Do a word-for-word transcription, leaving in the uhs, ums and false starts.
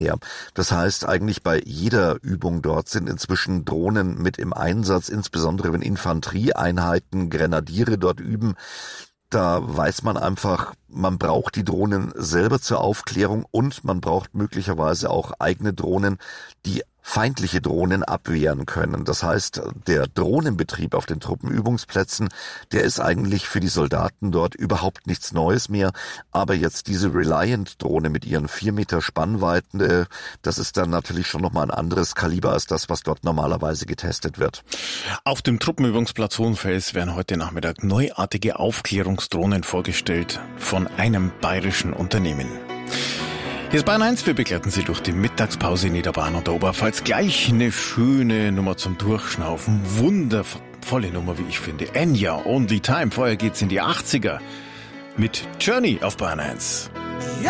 Ja, das heißt eigentlich bei jeder Übung dort sind inzwischen Drohnen mit im Einsatz, insbesondere wenn Infanterieeinheiten, Grenadiere dort üben. Da weiß man einfach, man braucht die Drohnen selber zur Aufklärung und man braucht möglicherweise auch eigene Drohnen, die feindliche Drohnen abwehren können. Das heißt, der Drohnenbetrieb auf den Truppenübungsplätzen, der ist eigentlich für die Soldaten dort überhaupt nichts Neues mehr. Aber jetzt diese Reliant-Drohne mit ihren vier Meter Spannweiten, das ist dann natürlich schon nochmal ein anderes Kaliber als das, was dort normalerweise getestet wird. Auf dem Truppenübungsplatz Hohenfels werden heute Nachmittag neuartige Aufklärungsdrohnen vorgestellt von einem bayerischen Unternehmen. Hier ist Bayern eins, wir begleiten Sie durch die Mittagspause in Niederbayern und der Oberpfalz. Gleich eine schöne Nummer zum Durchschnaufen. Wundervolle Nummer, wie ich finde. Enya, Only Time. Vorher geht's in die achtziger mit Journey auf Bayern eins. Ja.